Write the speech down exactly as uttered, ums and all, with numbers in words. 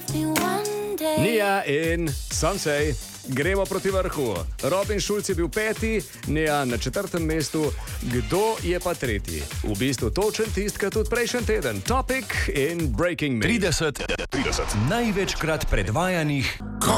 Nia in Sansej. Gremo proti vrhu. Robin Schulz je bil peti, Nia na četrtem mestu. Kdo je pa tretji? V bistvu točen tistka tudi prejšnji teden. Topic in Breaking Me. trideset, trideset največkrat predvajanih